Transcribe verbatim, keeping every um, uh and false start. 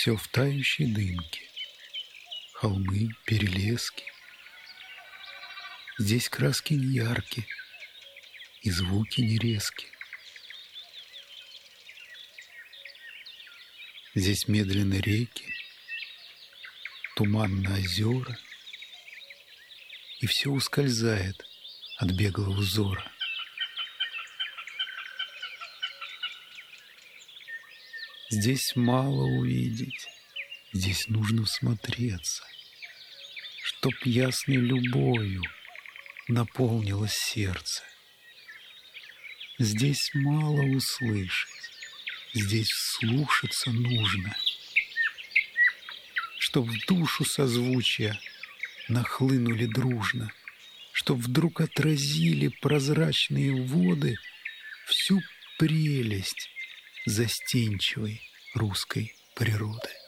Все в тающей дымке, холмы, перелески. Здесь краски не яркие и звуки не резки. Здесь медленны реки, туманны озера, и все ускользает от беглого взора. Здесь мало увидеть, здесь нужно всмотреться, чтоб ясной любовью наполнилось сердце. Здесь мало услышать, здесь вслушаться нужно, чтоб в душу созвучия нахлынули дружно, чтоб вдруг отразили прозрачные воды всю прелесть застенчивой русской природы.